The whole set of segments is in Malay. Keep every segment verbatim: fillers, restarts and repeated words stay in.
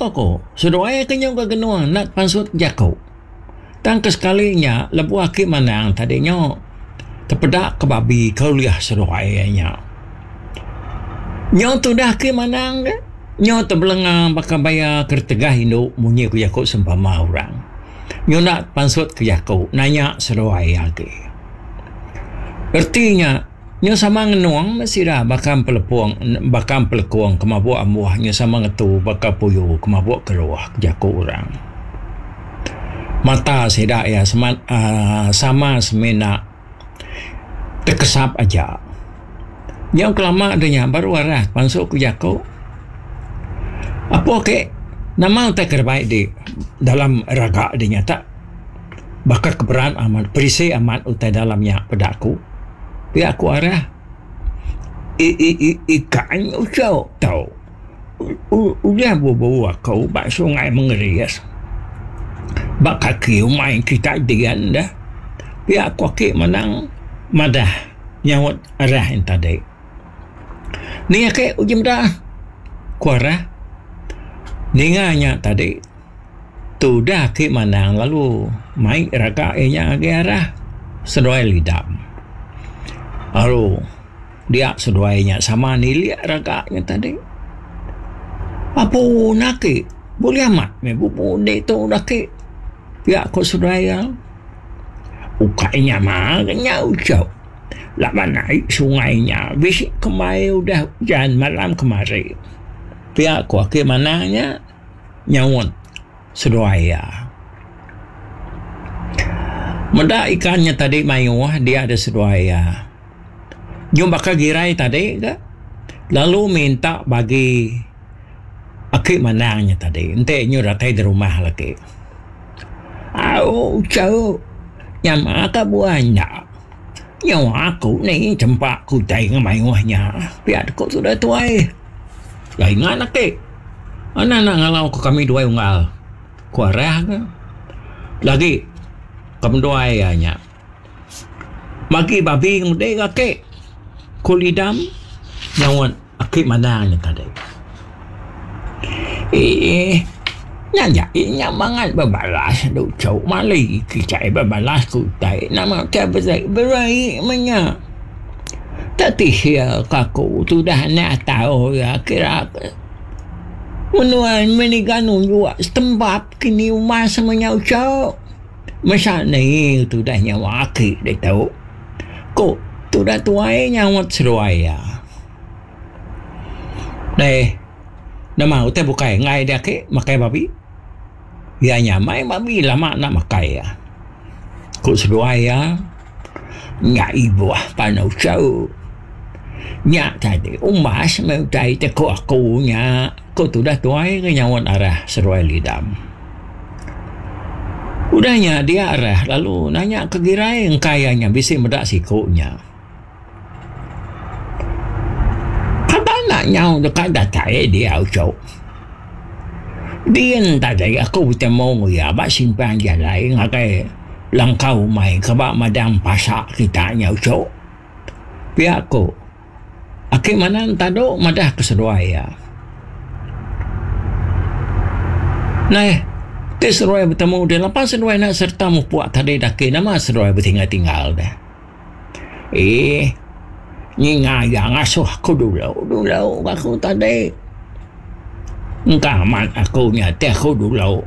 ko. Sudoy kanyang kaganuang nat pansut jako. Tangka sekalinya lebu aki manang tadinya terpedak ke babi kauliah sudoy nya. Nyo tu dah aki manang de. Nyo terbelengang bakal bayar kertegah induk munyi ku jako sempama orang. Nyo nak pansut ke jako nanya sudoy lagi. Artinya nyo sama ngenuang masih dah bakal pelepuang bakal pelekuang kemabuk amuah nyo sama ngetu bakal puyu kemabuk keluar jako orang. Mata sedak ya sama, uh, sama semena terkesap aja. Yang kelama adanya baru arah pansuk ku jako. Apa ke nama tak terbaik di dalam raga adanya tak bakal keberan amat perisai amat utai dalamnya pedaku. Pihak aku arah i i i ikan usau tahu. Udah bawa kau bak sungai mengeris. Bak kaki main kita dian dah. Pihak aku ke menang madah nyawat arah yang tadi. Ni ke ujung dah. Kuarah. Ninganya tadi. Tu dah ke menang lalu main raga enya ke arah sedoai lidam. Lalu dia sedoainya sama ni lihat ragaknya tadi. Apa nak boleh amat me bubu dek tu dah ke. Pihak ko sedoaya. Ukainya maknya ucap. Lama naik sungainya. Bisik kemarin udah hujan malam kemarin. Pihak ko ke mananya nyawon sedoaya. Menda ikannya tadi mayuh dia ada sedoaya. Jom bakal girai tadi ke. Lalu minta bagi akik manangnya tadi. Ente nyo ratai di rumah lagi. Au cau. Yang maka buahnya. Yang aku ni cempak ku tay ngamayuhnya. Biar kau sudah tuai. Ya ingat akik. Anak-anak ngalau ke kami dua unggal. Kuarah ke. Lagi. Kami dua ayahnya. Bagi babi ngudai akik. Kulidam nyawon akik manangnya tadi. Eh, nyanya inya mangat berbalas do cau mali kicai berbalas ku tai nama ke berai berai menya. Tapi ya kaku tu dah nak tahu ya kira menuan meniganu juga setembap kini rumah semuanya cau. Masa ni tu dah nyawa akik dia tahu. Kok tu dah tuai nyawat seruaya. Nih, nama utai bukai ngai dia ke makai babi. Ya nyamai babi lama nak makai ya. Kok seruaya ngai ibu panau cau. Nyak tadi umas mau tai te ko aku nya. Kok tu dah tuai ke nyawat arah seruai lidam. Udahnya dia arah lalu nanya ke girai yang kayanya bisa medak sikunya. Nhau dekat datai dia ucap. Dia tadi aku bertemu dia abang simpan dia lain ngakai langkau mai kebak madam pasak kita nya ucap. Pihak aku. Akik mana tado madah keseruaya. Nah, ke seruaya bertemu dia lepas seruaya nak serta mupuak tadi dah ke nama seruaya bertinggal-tinggal dah. Eh, ni ngaya ngasuh aku dulu dulu aku tadi engkau aku nyata aku dulu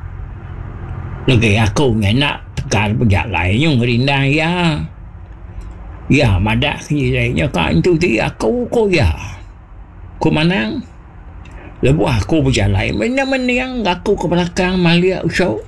lagi aku nak tegar pejak lain yang rindah ya ya madak kiranya kan tu ti aku ko ya ku manang lebu aku pejak lain mana-mana yang aku ke belakang malia usau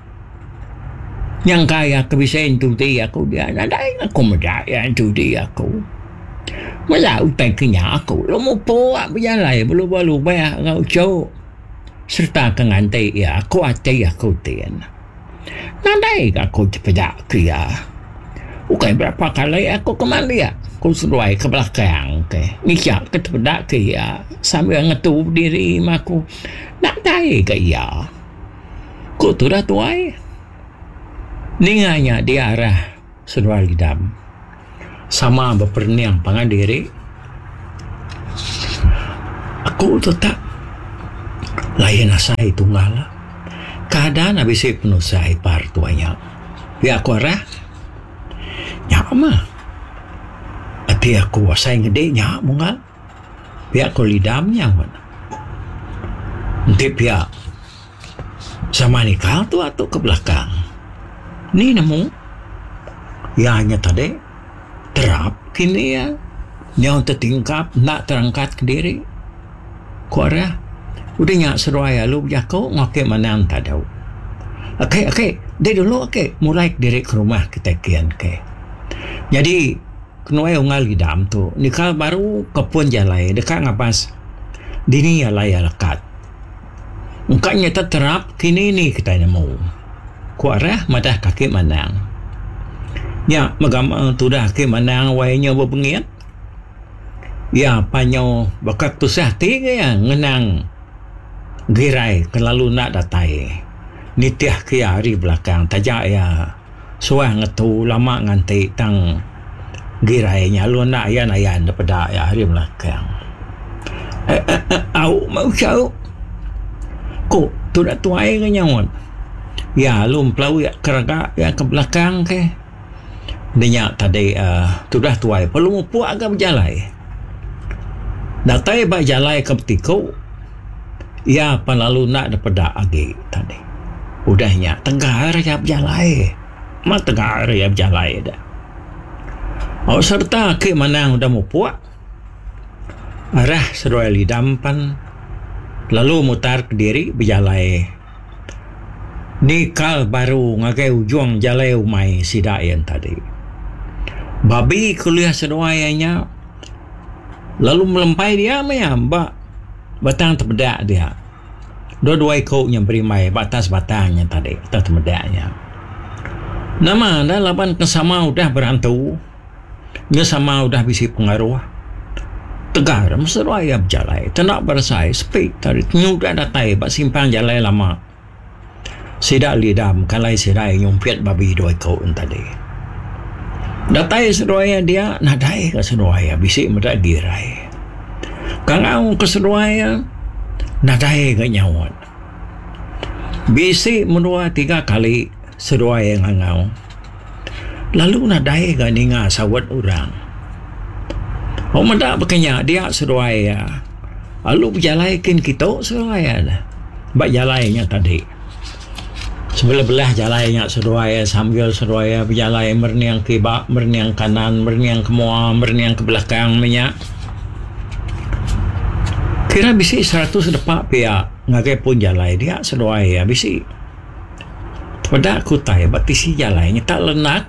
yang kaya kebiasaan tu ti aku dia nadai aku madak yang tu ti aku masa utai kenya aku lo mau poak berjalan belum balu bayar ngau cau serta kengantai ya aku atai aku tian nandai aku cepat kia ukai berapa kali aku kembali ya aku seruai ke belakang ke misyak ke cepat kia sambil ngetup diri aku nak tai ke ya ku tu dah tuai ninganya dia arah seruai lidam sama berperniang pangan diri aku tetap lain asai tunggal lah. Keadaan habis penuh saya par tuanya. Ya aku arah. Nyak mah. Ati aku asai ngede nyak mungal. Pihak aku lidamnya mana. Nanti pihak sama nikah tu atau ke belakang. Ni namu. Ya hanya tadi terap kini ya. Yang tertingkap nak terangkat ke diri. Ku arah. Udah nyak seruaya lu jago ngake mana tak tahu. Okey okey, dia dulu okey mulai diri ke rumah kita kian ke. Jadi kenuai ungal lidam tu nikah baru kepun jalai dekat ngapas dini alai alakat. Ungkanya terterap kini ni kita nemu. Ku arah madah kaki manang. Ya magam tu dah kaki manang wainya berbengiat. Ya panyo bakak tu sehati ke ya ngenang girai kelalu nak datai nitiah ke hari belakang tajak ya suah ngetu lama nganti tang girainya lu nak ayan ayan daripada ya hari belakang eh, eh, eh, au mau syau kok tu dah tuai ke nyawon ya lu pelau ya keraga ya ke belakang ke dia tadi uh, tu dah tuai perlu puak agak berjalai datai bak jalai ke betiko. Ya, lalu nak daripada agi tadi. Udahnya, tengah raya berjalai. Ma tengah raya berjalai dah. Oh, serta ke mana udah mau puak. Arah seruai lidampan. Lalu mutar ke diri berjalai. Nikal baru ngagai ujung jalai umai sidayan tadi. Babi kuliah seruainya. Lalu melempai dia maya, mbak. Batang terbedak dia. Dua-dua ikut yang berimai batas batangnya tadi. Atas terbedaknya. Nama dah lapan kesama udah berantu. Nya sama udah bisi pengaruh. Tegar. Mesra ya berjalai. Tenak bersai. Speak tadi. Nyudah datai. Bak simpang jalai lama. Sidak lidam. Kalai sidak nyumpiat babi dua ikut tadi. Datai seruaya dia. Nadai ke seruaya. Bisi medak girai. Kangau keseruaya nadai ke nyawan. Bisi menua tiga kali seruaya ngangau. Lalu nadai ke ninga sawat orang. Oh mendak berkenya dia seruaya. Lalu berjalaikin kita seruaya dah. Bak jalainya tadi. Sebelah-belah jalainya seruaya sambil seruaya berjalai merniang ke bak, merniang kanan, merniang ke muam, merniang ke belakang minyak. Kira bisi seratus depak pihak ngagai pun jalai dia seruai ya bisi. Pada aku tay batisi jalainya tak lenak.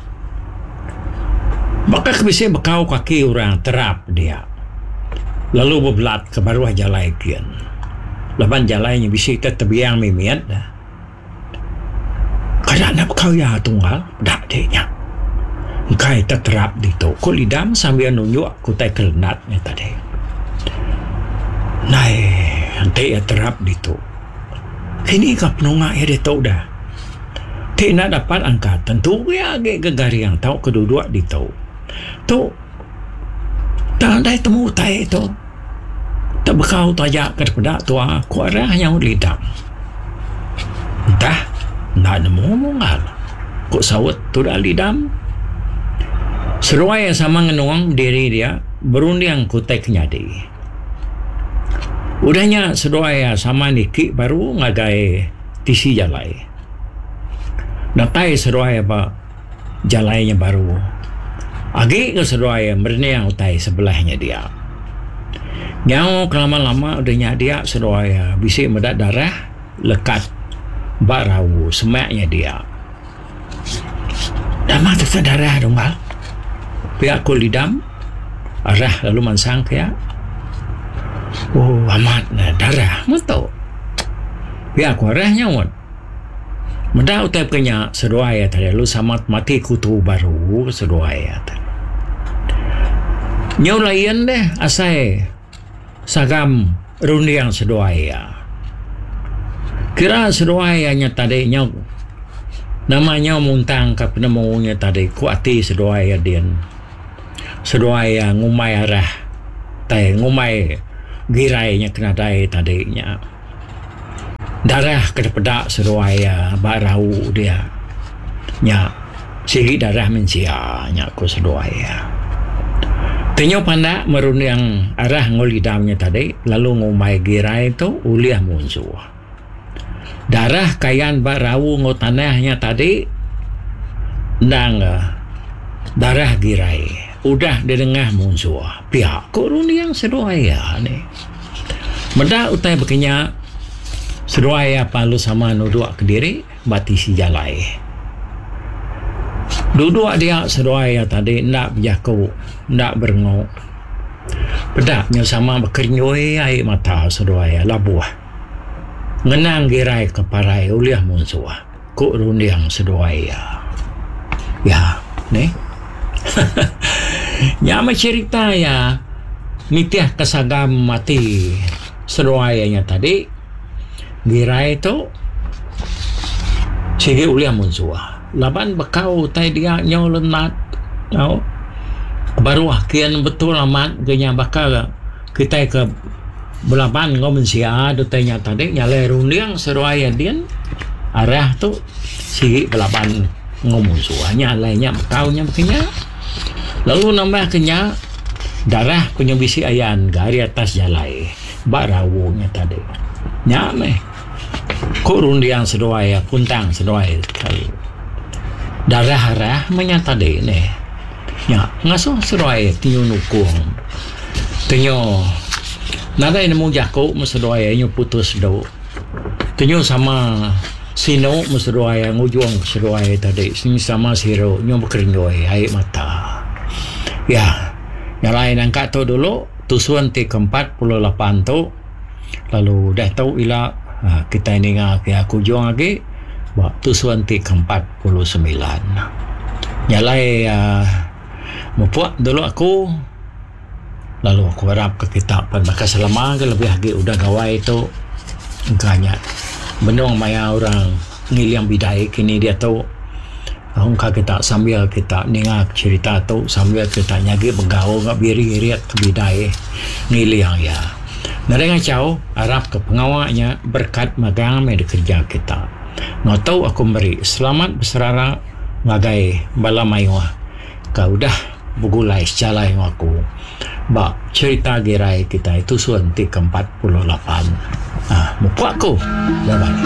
Bakal bisi bekau kaki orang terap dia. Lalu berbelat ke baruah jalai kian. Laban jalainya bisi terbiang mimiat dah. Kadang nak bekau ya tunggal dak dia. Kai terap di tu. Ko lidam sambil nunjuk aku tay kelenatnya tadi. Nai, nanti ya terap di tu. Kini kap nunga ya dia tahu dah. Tidak dapat angkat. Tentu ya agak gegari yang tahu kedua di tu. Tu, tak ada temu tay tu. Tak bekau tajak kepada tua kuarah yang lidam. Entah, nak nemu mungal. Kok sawat tu dah lidam. Seruai sama ngenuang diri dia berunding kutai kenyadi. Udahnya seruai sama niki baru ngagai tisi jalai. Datai seruai apa jalainya baru. Agi ke seruai berniang utai sebelahnya dia. Nyau kelama-lama udahnya dia seruai bisi medak darah lekat barau semaknya dia. Dama tu darah dong bal. Pihak kulidam arah lalu mansang ya. Oh amat nah, darah mantau. Pihak arah nyawon. Mendak utai kenya seruai tadi lu samat mati kutu baru seruai tadi. Nyau lain deh asai sagam rundiang seruai. Kira seruai nya tadi nyau namanya muntang ke penemunya tadi kuati seruai din. Seruai ngumai arah tai ngumai girainya kena dai tadinya. darah kedepedak seruaya barau dia nya sigi darah mencia nya ko seruaya tenyo pandak merun yang arah ngolidamnya tadi lalu ngumai girai itu uliah muncul darah kayan barau ngotanahnya tadi nang darah girai udah didengah muncul pihak korun yang seruaya ni meda utai bekenya seruaya palu sama nuduk ke diri bati si jalai duduk dia seruaya tadi ndak berjaku ndak berengok pedaknya sama berkenyoi air mata seruaya labuah ngenang girai keparai uliah muncul kok rundiang seruaya ya ni nyama cerita ya nitiah kesagam mati seruayanya tadi girai itu sige uliah muncul laban bekau tai dia nyolenat tau baru kian betul amat kenya bakal kita ke belapan ngom sia do tanya tadi nyale rundiang seruaya dian arah tu sige belapan ngom suanya lainnya bekaunya bekenya lalu nambah kenya darah punya bisi ayan gari atas jalai barawunya tadi nyame kok rundiang seruaya puntang seruaya kali darah arah menyata deh ne ya ngasuh seruaya tinyo nukung tinyo nada ini mau jago seruaya nyo putus do tinyo sama sino seruaya ngujung seruaya tadi sini sama siro nyo berkeringgoy air mata ya yang lain angkat tu dulu tusuan ti keempat puluh lapan tu lalu dah tahu ila ha, kita ini ngak aku juang lagi waktu suanti ke empat puluh sembilan nyalai uh, membuat dulu aku lalu aku harap ke kitab maka selama ke lebih lagi udah gawai itu enggaknya benong maya orang ngiliang bidai kini dia tahu Hongka kita sambil kita ningak cerita tu sambil kita nyagi begau ngak biri riat ke bidai ngiliang ya nareng cau Arab ke pengawaknya berkat magang di kerja kita no tahu aku beri selamat berserara ngagai bala maywa kau dah bugulai secalai aku bak cerita gerai kita itu suanti ke empat puluh lapan ah mupu aku bye bye